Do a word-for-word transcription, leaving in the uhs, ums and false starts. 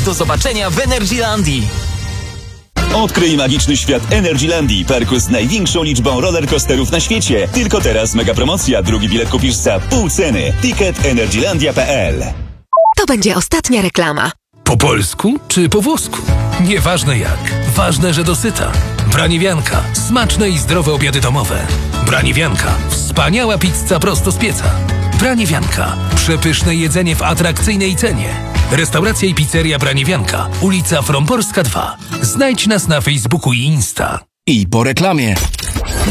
Do zobaczenia w Energylandii. Odkryj magiczny świat Energylandii, parku z największą liczbą rollercoasterów na świecie. Tylko teraz mega promocja. Drugi bilet kupisz za pół ceny. Ticket energylandia kropka p l. To będzie ostatnia reklama. Po polsku czy po włosku? Nieważne jak. Ważne, że dosyta. Braniwianka. Smaczne i zdrowe obiady domowe. Braniwianka. Wspaniała pizza prosto z pieca. Braniwianka. Przepyszne jedzenie w atrakcyjnej cenie. Restauracja i pizzeria Braniwianka. Ulica Fromborska dwa. Znajdź nas na Facebooku i Insta. I po reklamie.